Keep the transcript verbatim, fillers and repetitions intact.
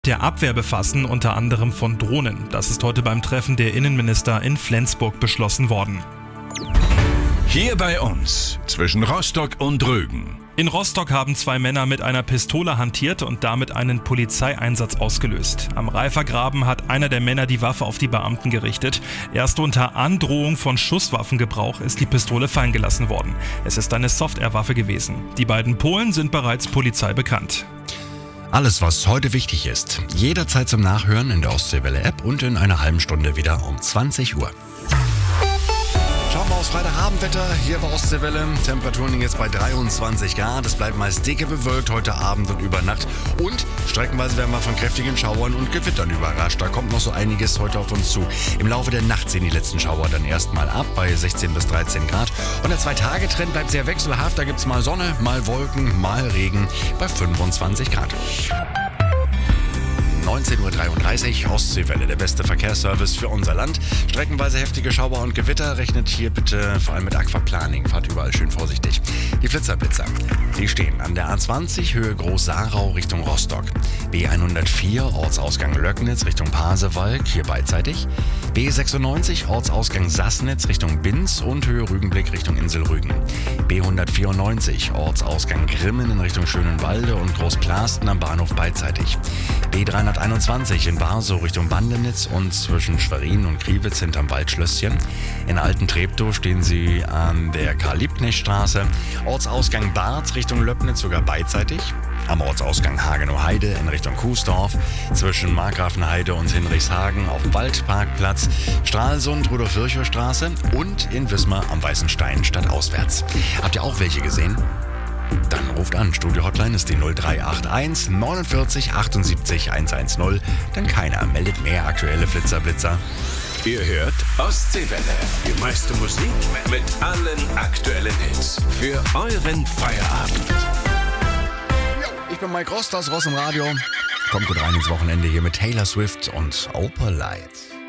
der Abwehr befassen, unter anderem von Drohnen. Das ist heute beim Treffen der Innenminister in Flensburg beschlossen worden. Hier bei uns, zwischen Rostock und Rügen. In Rostock haben zwei Männer mit einer Pistole hantiert und damit einen Polizeieinsatz ausgelöst. Am Reifergraben hat einer der Männer die Waffe auf die Beamten gerichtet. Erst unter Androhung von Schusswaffengebrauch ist die Pistole fallen gelassen worden. Es ist eine Software-Waffe gewesen. Die beiden Polen sind bereits Polizei bekannt. Alles, was heute wichtig ist, jederzeit zum Nachhören in der Ostseewelle-App und in einer halben Stunde wieder um zwanzig Uhr. Schauen wir aufs Freitagabendwetter hier bei Ostseewelle. Temperaturen liegen jetzt bei dreiundzwanzig Grad. Es bleibt meist dicke bewölkt heute Abend und über Nacht. Und streckenweise werden wir von kräftigen Schauern und Gewittern überrascht. Da kommt noch so einiges heute auf uns zu. Im Laufe der Nacht ziehen die letzten Schauer dann erstmal ab bei sechzehn bis dreizehn Grad. Und der Zwei-Tage-Trend bleibt sehr wechselhaft. Da gibt es mal Sonne, mal Wolken, mal Regen bei fünfundzwanzig Grad. neunzehn Uhr dreiunddreißig, Ostseewelle, der beste Verkehrsservice für unser Land. Streckenweise heftige Schauer und Gewitter, rechnet hier bitte vor allem mit Aquaplaning. Fahrt überall schön vorsichtig. Die Flitzer-Blitzer, die stehen an der A zwanzig, Höhe Groß-Sarau Richtung Rostock. B hundertvier, Ortsausgang Löcknitz Richtung Pasewalk, hier beidseitig. B sechsundneunzig, Ortsausgang Sassnitz Richtung Binz und Höhe Rügenblick Richtung Insel Rügen. B hundertvierundneunzig, Ortsausgang Grimmen in Richtung Schönenwalde und Großplasten am Bahnhof beidseitig. B dreihunderteinundzwanzig in Barsow Richtung Bandenitz und zwischen Schwerin und Kriwitz hinterm Waldschlösschen. In Alten-Treptow stehen Sie an der Karl-Liebknecht-Straße. Ortsausgang Barth Richtung Löbnitz sogar beidseitig. Am Ortsausgang Hagenow-Heide in Richtung Kuesdorf. Zwischen Markgrafenheide und Hinrichshagen auf dem Waldparkplatz. Stralsund, Rudolf-Virchow-Straße und in Wismar am Weißen Stein stadtauswärts. Habt ihr auch welche gesehen? Dann ruft an. Studio-Hotline ist die null drei acht eins neunundvierzig achtundsiebzig hundertzehn. Denn keiner meldet mehr aktuelle Flitzer-Blitzer. Ihr hört Ostseewelle. Die meiste Musik mit allen aktuellen Hits. Für euren Feierabend. Ich bin Mike Rost aus Ross im Radio. Kommt gut rein ins Wochenende hier mit Taylor Swift und Opal Lights.